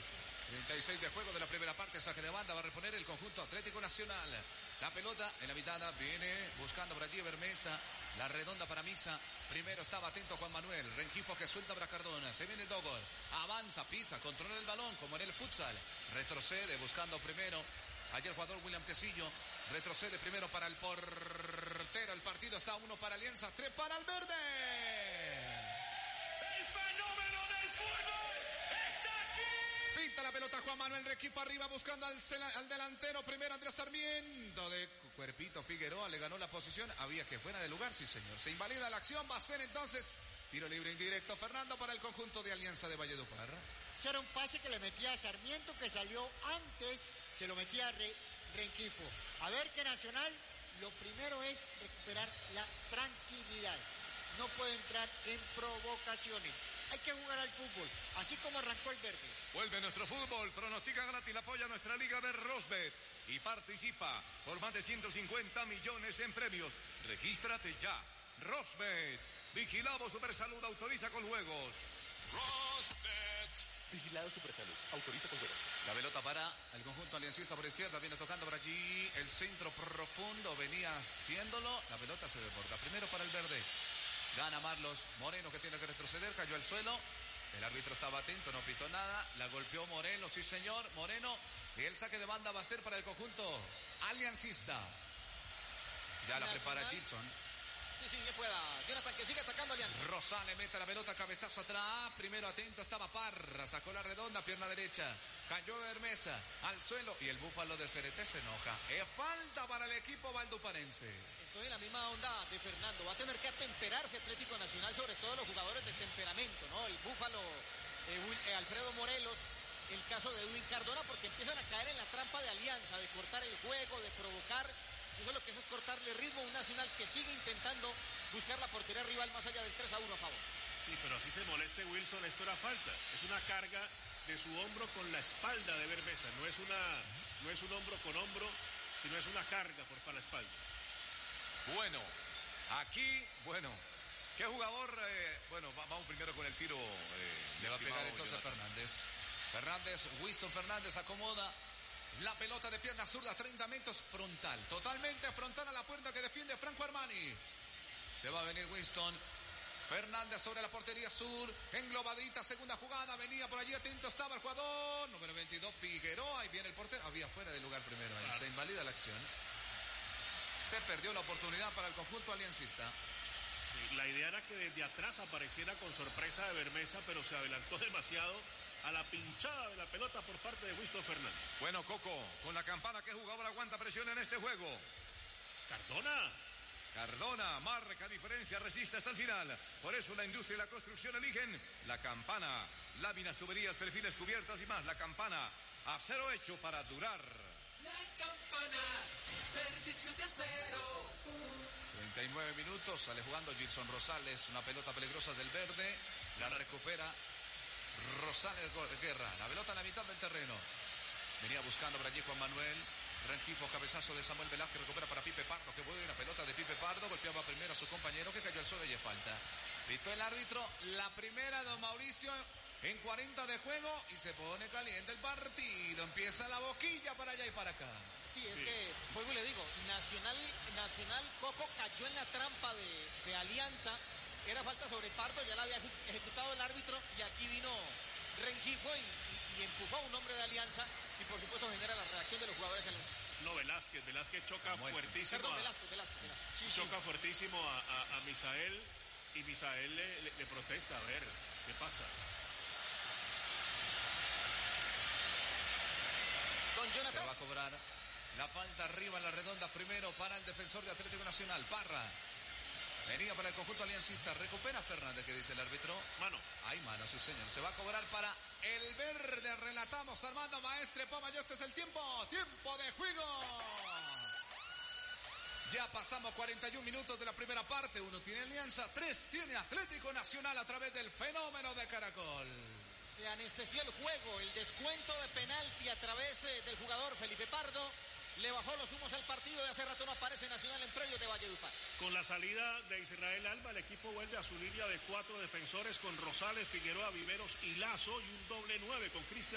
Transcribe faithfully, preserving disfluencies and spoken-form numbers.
Alianza. treinta y seis de juego de la primera parte, saque de banda, va a reponer el conjunto Atlético Nacional. La pelota en la mitad viene buscando por allí Bermesa, la redonda para Misa. Primero estaba atento Juan Manuel, Rengifo que suelta para Cardona, se viene el Dogor, avanza, pisa, controla el balón como en el futsal, retrocede buscando primero. Ayer el jugador William Tecillo retrocede primero para el portero. El partido está uno para Alianza, tres para el verde. El fenómeno del fútbol está aquí. Pinta la pelota Juan Manuel, Rengifo arriba buscando al, al delantero. Primero Andrés Sarmiento de cuerpito Figueroa le ganó la posición. Había que fuera de lugar, sí señor. Se invalida la acción, va a ser entonces tiro libre indirecto, Fernando, para el conjunto de Alianza de Valledupar. Ese era un pase que le metía a Sarmiento, que salió antes, se lo metía a Re, Rengifo. A ver que Nacional, lo primero es recuperar la tranquilidad. No puede entrar en provocaciones. Hay que jugar al fútbol, así como arrancó el verde. Vuelve nuestro fútbol, pronostica gratis, apoya nuestra liga de Rosbet y participa por más de ciento cincuenta millones en premios. Regístrate ya. Rosbet, vigilado Supersalud, autoriza con juegos. Rosbet. Vigilado Supersalud, autoriza con juegos. La pelota para el conjunto aliancista por izquierda, viene tocando por allí el centro profundo, venía haciéndolo, la pelota se desborda. Primero para el verde, gana Marlos Moreno que tiene que retroceder, cayó al suelo. El árbitro estaba atento, no pitó nada, la golpeó Moreno, sí señor, Moreno. Y el saque de banda va a ser para el conjunto aliancista. Ya la Nacional. prepara Gilson. Sí, sí, bien pueda. Jonathan que sigue atacando Alianza. Rosales mete la pelota, cabezazo atrás. Primero atento estaba Parra, sacó la redonda, pierna derecha. Cayó Bermesa al suelo y el búfalo de Cereté se enoja. Es falta para el equipo valduparense. Estoy en la misma onda de Fernando. Va a tener que atemperarse Atlético Nacional, sobre todo los jugadores de temperamento, ¿no? El búfalo eh, Will, eh, Alfredo Morelos, el caso de Edwin Cardona, porque empiezan a caer en la trampa de Alianza, de cortar el juego, de provocar. Eso lo que es es cortarle ritmo a un Nacional que sigue intentando buscar la portería rival más allá del tres a uno a favor. Sí, pero así se moleste Wilson, esto era falta. Es una carga de su hombro con la espalda de Bermesa. No es una, no es un hombro con hombro, sino es una carga por para la espalda. Bueno, aquí, bueno, ¿qué jugador? Eh, bueno, vamos primero con el tiro. Eh, Le va a pegar entonces Jonathan. Fernández. Fernández, Winston Fernández acomoda la pelota de pierna zurda, treinta metros frontal. Totalmente frontal a la puerta que defiende Franco Armani. Se va a venir Winston Fernández sobre la portería sur. Englobadita, segunda jugada. Venía por allí, atento estaba el jugador. Número veintidós, Figueroa. Ahí viene el portero. Había fuera de lugar primero. Ahí claro. Se invalida la acción. Se perdió la oportunidad para el conjunto aliancista. Sí, la idea era que desde atrás apareciera con sorpresa de Bermesa, pero se adelantó demasiado a la pinchada de la pelota por parte de Winston Fernández. Bueno, Coco, con la campana, ¿qué jugador aguanta presión en este juego? Cardona. Cardona, marca diferencia, resiste hasta el final. Por eso la industria y la construcción eligen la campana. Láminas, tuberías, perfiles, cubiertas y más. La campana, acero hecho para durar. La campana, servicio de acero. treinta y nueve minutos, sale jugando Gilson Rosales, una pelota peligrosa del verde, la recupera Rosales Guerra, la pelota en la mitad del terreno. Venía buscando por allí Juan Manuel. Rengifo, cabezazo de Samuel Velázquez, recupera para Pipe Pardo, que buena pelota de Pipe Pardo, golpeaba primero a su compañero que cayó al suelo y le falta. Pitó el árbitro, la primera don Mauricio en cuarenta de juego y se pone caliente el partido. Empieza la boquilla para allá y para acá. Sí, es sí. que, vuelvo y le digo, Nacional, Nacional Coco cayó en la trampa de, de Alianza. Era falta sobre Pardo, ya la había ejecutado el árbitro y aquí vino Rengifo y, y, y empujó a un hombre de Alianza y por supuesto genera la reacción de los jugadores aliancistas. No, Velázquez, Velázquez choca Samuel, fuertísimo. Perdón, a, Velázquez, Velázquez, Velázquez. Sí, choca sí. fuertísimo a, a, a Misael y Misael le, le, le protesta, a ver, ¿qué pasa? Don Jonathan. Se va a cobrar la falta arriba en la redonda primero para el defensor de Atlético Nacional, Parra. Venía para el conjunto aliancista, recupera Fernández, que dice el árbitro. Mano. Hay mano, sí señor. Se va a cobrar para el verde. Relatamos, Armando Maestre Pamayo, este es el tiempo. Tiempo de juego. Ya pasamos cuarenta y un minutos de la primera parte. Uno tiene Alianza, tres tiene Atlético Nacional a través del fenómeno de Caracol. Se anestesió el juego, el descuento de penalti a través del jugador Felipe Pardo. Le bajó los humos al partido y hace rato no aparece Nacional en predios de Valledupar. Con la salida de Israel Alba, el equipo vuelve a su línea de cuatro defensores con Rosales, Figueroa, Viveros y Lazo y un doble nueve con Cristian